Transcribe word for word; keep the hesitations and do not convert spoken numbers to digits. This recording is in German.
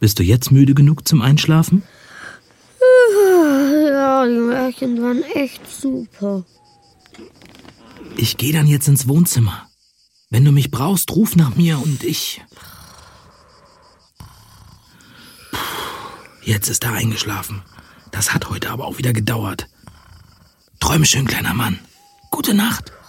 Bist du jetzt müde genug zum Einschlafen? Ja, die Märchen waren echt super. Ich gehe dann jetzt ins Wohnzimmer. Wenn du mich brauchst, ruf nach mir und ich... Puh, jetzt ist er eingeschlafen. Das hat heute aber auch wieder gedauert. Träume schön, kleiner Mann. Gute Nacht.